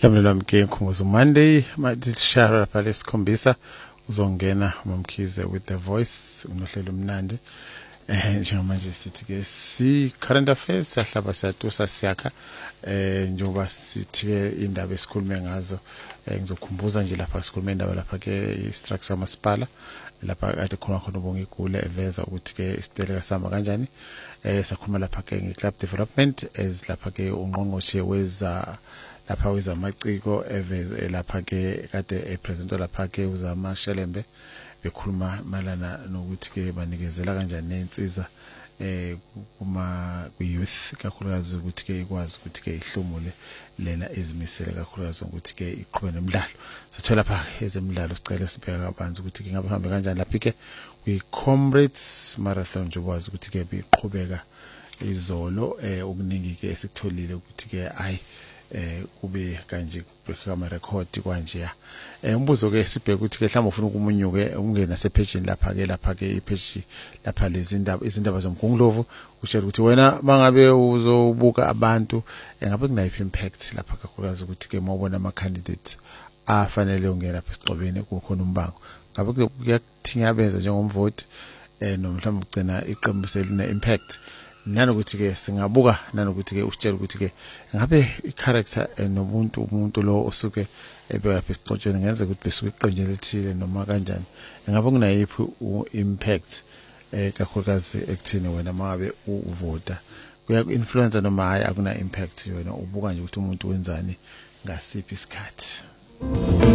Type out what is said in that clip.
Yabulelwa mke Khumbuzo Monday matishara lapha lesikhombisa uzongena uMamkhize with the voice unohlelo mnandi njengamanje sithi ke si current affairs sahlaba siyatusa siyakha njengoba sithi ke indaba esikhulume ngazo ngizokhumbuza nje lapha sikhulume indaba lapha ke structure masipala lapha kade khona ubonga igule eveza ukuthi ke isiteleka sama kanjani sakhuluma lapha ke nge-club development as lapha ke ungqongqoshe weza lapha wezamaciko eveze lapha ke kade epresento lapha ke uzama Shelembe bekhuluma malana nokuthi ke banikezela kanjani nensiza kuma youth kakhulukazi ukuthi ke ikwazi ukuthi ke ihlomule lena ezimisele kakhulukazi ukuthi ke iqhubeke nemidlalo sathola lapha ezemidlalo sicela sibheka kabanzi ukuthi ke ngabe hambe kanjani lapha ke kwi Comrades Marathon nje ukwazi ukuthi ke biqhubeka izolo okuningi ke esikutholile ukuthi ke kube kanje kubheka ama record kwanje umbuzo ke sibheka ukuthi ke mhlawumbe ufuna ukumunyuke ungena sepage lapha ke ipage lapha lezi izindaba zomgunglovu ushela ukuthi wena mangabe uzobuka abantu ngabe kunayiphi impact lapha kakhulukazi ukuthi ke mawubona ama candidates afanele ungena lapha esigcobeni kukhona umbango ngabe kuyakuthinga benza njengomvoti nomhlawumbe ugcina iqembu seline impact nanokuthi ke singabuka nanokuthi ke usitshela ukuthi ke ngabe i-character umuntu lo osuke ebeka lapha esixotshweni ngenze ukuthi besuke iqenje lethile noma kanjani ngabe kunayiphi impact kakhulukazi ekuthini wena mangabe uvota kuya-influencer noma hayi akuna impact wena ubuka nje ukuthi umuntu wenzani ngasiphi isikhathi.